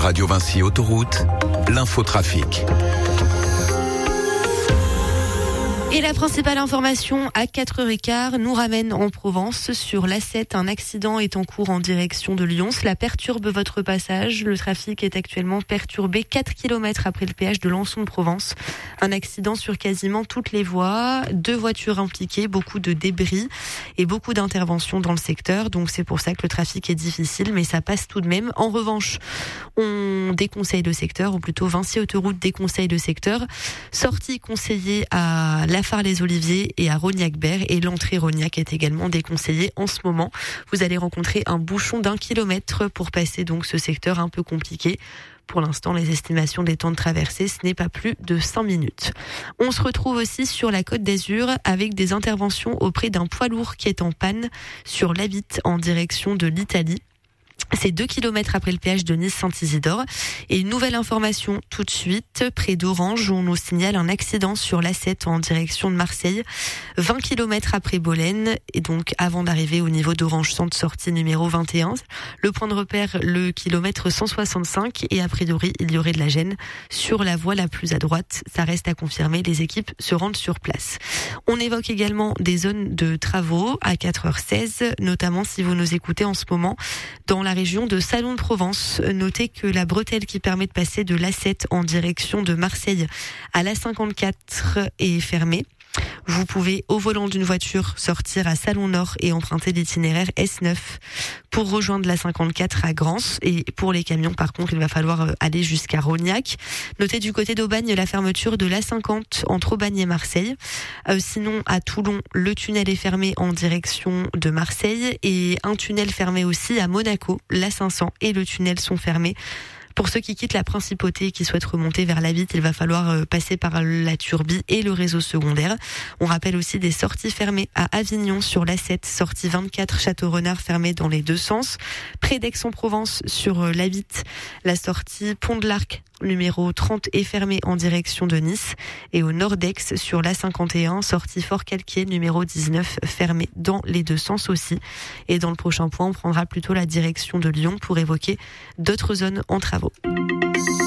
Radio Vinci Autoroute, l'infotrafic. Et la principale information à 4h15 nous ramène en Provence. Sur l'A7, un accident est en cours en direction de Lyon. Cela perturbe votre passage. Le trafic est actuellement perturbé 4 km après le péage de Lançon-de-Provence. Un accident sur quasiment toutes les voies. 2 voitures impliquées, beaucoup de débris et beaucoup d'interventions dans le secteur. Donc c'est pour ça que le trafic est difficile, mais ça passe tout de même. En revanche, on déconseille le secteur, ou plutôt Vinci Autoroute déconseille le secteur. Sortie conseillée à La Phare-les-Oliviers et à Rognac-Berre, et l'entrée Rognac est également déconseillée en ce moment. Vous allez rencontrer un bouchon d'1 kilomètre pour passer donc ce secteur un peu compliqué. Pour l'instant, les estimations des temps de traversée, ce n'est pas plus de 5 minutes. On se retrouve aussi sur la Côte d'Azur avec des interventions auprès d'un poids lourd qui est en panne sur l'Abitte en direction de l'Italie. C'est 2 km après le péage de Nice-Saint-Isidore. Et une nouvelle information tout de suite, près d'Orange, où on nous signale un accident sur l'A7 en direction de Marseille. 20 km après Bolène, et donc avant d'arriver au niveau d'Orange Centre, sortie numéro 21. Le point de repère, le kilomètre 165, et a priori, il y aurait de la gêne sur la voie la plus à droite. Ça reste à confirmer, les équipes se rendent sur place. On évoque également des zones de travaux à 4h16, notamment si vous nous écoutez en ce moment dans la région de Salon-de-Provence. Notez que la bretelle qui permet de passer de l'A7 en direction de Marseille à l'A54 est fermée. Vous pouvez, au volant d'une voiture, sortir à Salon-Nord et emprunter l'itinéraire S9 pour rejoindre la 54 à Grance. Et pour les camions, par contre, il va falloir aller jusqu'à Rognac. Notez du côté d'Aubagne la fermeture de l'A50 entre Aubagne et Marseille. Sinon, à Toulon, le tunnel est fermé en direction de Marseille, et un tunnel fermé aussi à Monaco. L'A500 et le tunnel sont fermés. Pour ceux qui quittent la Principauté et qui souhaitent remonter vers la Vitte, il va falloir passer par la Turbie et le réseau secondaire. On rappelle aussi des sorties fermées à Avignon sur l'A7, sortie 24 Château-Renard fermée dans les deux sens. Près d'Aix-en-Provence sur la Vitte, la sortie Pont de l'Arc numéro 30 est fermée en direction de Nice. Et au nord d'Aix sur l'A51, sortie Fort-Calquier numéro 19 fermée dans les deux sens aussi. Et dans le prochain point, on prendra plutôt la direction de Lyon pour évoquer d'autres zones en travaux.